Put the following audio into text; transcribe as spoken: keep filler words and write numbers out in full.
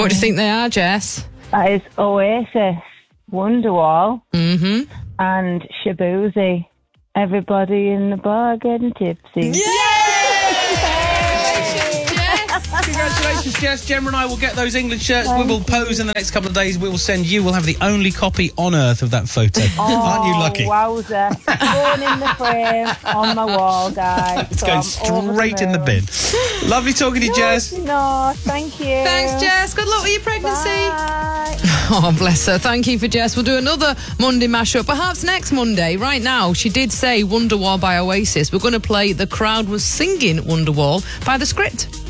What do you think they are, Jess? That is Oasis, Wonderwall, Mm-hmm. and Shaboozey. Everybody in the bar getting tipsy. Congratulations, Jess. Gemma and I will get those England shirts. Thank we will pose in the next couple of days. We will send you. We'll have the only copy on earth of that photo. Oh, aren't you lucky? Wowzer. Going in the frame on my wall, guys. It's so going I'm straight the in the bin. Lovely talking to you, no, Jess. No, thank you. Thanks, Jess. Good luck with your pregnancy. Bye. Oh, bless her. Thank you for Jess. We'll do another Monday mashup, perhaps next Monday. Right now, she did say Wonderwall by Oasis. We're going to play The Crowd Was Singing Wonderwall by The Script.